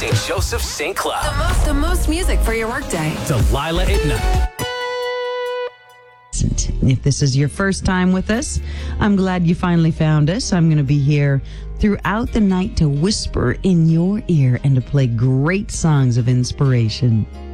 St. Joseph St. Cloud. The most music for your workday. Delilah at night. If this is your first time with us, I'm glad you finally found us. I'm going to be here throughout the night to whisper in your ear and to play great songs of inspiration.